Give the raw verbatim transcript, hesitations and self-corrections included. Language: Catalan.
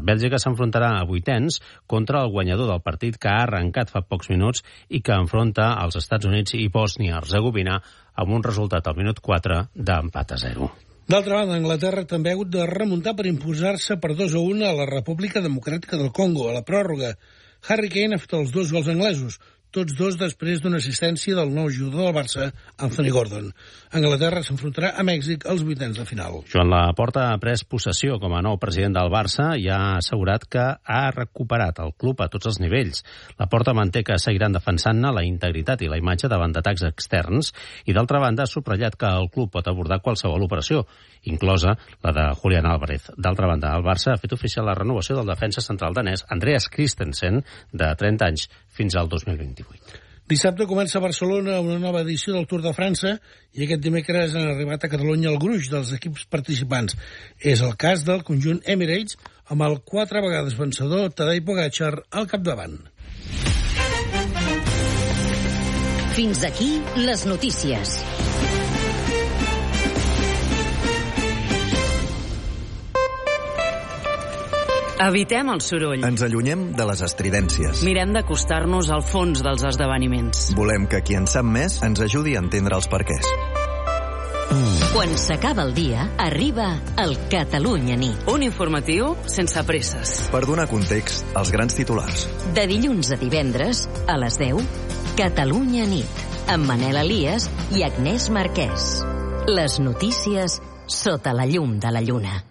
Bèlgica s'enfrontarà a vuitens contra el guanyador del partit que ha arrencat fa pocs minuts i que enfronta els Estats Units i Bòsnia-Hercegovina amb un resultat al minut quatre d'empat a zero. D'altra banda, Anglaterra també ha hagut de remuntar per imposar-se per dos a un a la República Democràtica del Congo, a la pròrroga. Harry Kane ha fet els dos gols anglesos, tots dos després d'una assistència del nou jugador del Barça, Anthony Gordon. Anglaterra s'enfrontarà a Mèxic als vuitens de final. Joan Laporta ha pres possessió com a nou president del Barça i ha assegurat que ha recuperat el club a tots els nivells. Laporta manté que seguiran defensant-ne la integritat i la imatge davant d'atacs externs i, d'altra banda, ha subratllat que el club pot abordar qualsevol operació, inclosa la de Julián Álvarez. D'altra banda, el Barça ha fet oficial la renovació del defensa central danès Andreas Christensen, de trenta anys, fins al dos mil vint-i-vuit. Dissabte comença a Barcelona una nova edició del Tour de França i aquest dimecres han arribat a Catalunya el gruix dels equips participants. És el cas del conjunt Emirates, amb el quatre vegades vencedor Tadej Pogačar al capdavant. Fins aquí les notícies. Evitem el soroll. Ens allunyem de les estridències. Mirem d'acostar-nos al fons dels esdeveniments. Volem que qui en sap més ens ajudi a entendre els perquès. Quan s'acaba el dia, arriba el Catalunya Nit. Un informatiu sense presses. Per donar context als grans titulars. De dilluns a divendres, a les deu, Catalunya Nit, amb Manel Elias i Agnès Marquès. Les notícies sota la llum de la lluna.